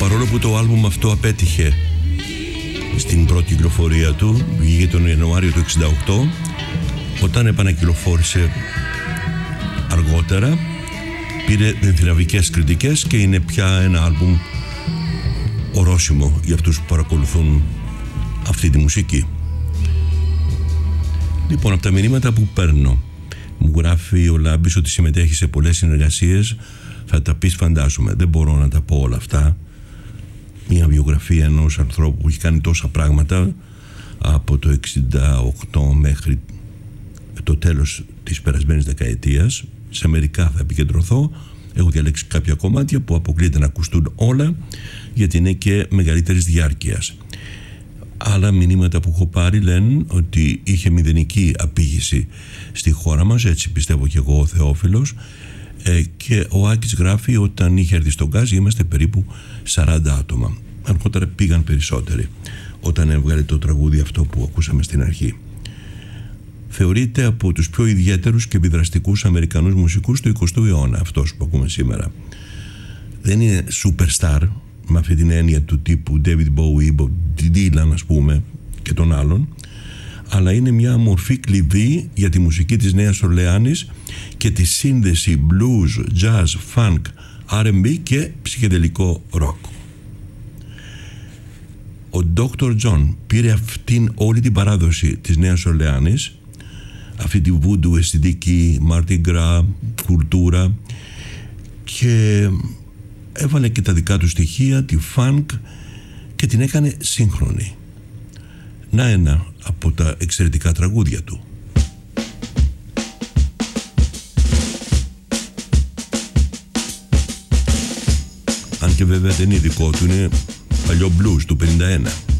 Παρόλο που το άλμπουμ αυτό απέτυχε στην πρώτη κυκλοφορία του, βγήκε τον Ιανουάριο του 1968, όταν επανακυκλοφόρησε αργότερα πήρε ενθυραβικές κριτικές και είναι πια ένα άλμπουμ ορόσημο για αυτούς που παρακολουθούν αυτή τη μουσική. Λοιπόν, από τα μηνύματα που παίρνω, μου γράφει ο Λάμπης ότι συμμετέχει σε πολλές συνεργασίες. Θα τα πεις, φαντάζομαι. Δεν μπορώ να τα πω όλα αυτά. Μια βιογραφία ενός ανθρώπου που έχει κάνει τόσα πράγματα από το 68 μέχρι το τέλος της περασμένης δεκαετίας. Σε μερικά θα επικεντρωθώ. Έχω διαλέξει κάποια κομμάτια που αποκλείεται να ακουστούν όλα, γιατί είναι και μεγαλύτερης διάρκειας. Άλλα μηνύματα που έχω πάρει λένε ότι είχε μηδενική απήγηση στη χώρα μας, έτσι πιστεύω και εγώ, ο Θεόφιλος, και ο Άκης γράφει όταν είχε έρθει στον Γκάζι είμαστε περίπου 40 άτομα. Αργότερα πήγαν περισσότεροι όταν έβγαλε το τραγούδι αυτό που ακούσαμε στην αρχή. Θεωρείται από τους πιο ιδιαίτερους και επιδραστικούς Αμερικανούς μουσικούς του 20ου αιώνα αυτός που ακούμε σήμερα. Δεν είναι superstar με αυτή την έννοια του τύπου David Bowie, Bob Dylan ας πούμε και των άλλων, αλλά είναι μια μορφή κλειδί για τη μουσική της Νέας Ορλεάνης και τη σύνδεση blues, jazz, funk, R&B και ψυχεδελικό rock. Ο Dr. John πήρε αυτήν όλη την παράδοση της Νέας Ορλεάνης, αυτή τη voodoo, αισθητική, Mardi Gras, κουλτούρα, και έβαλε και τα δικά του στοιχεία, τη funk, και την έκανε σύγχρονη. Να ένα από τα εξαιρετικά τραγούδια του. Αν και βέβαια δεν είναι δικό του, είναι παλιό blues του 51.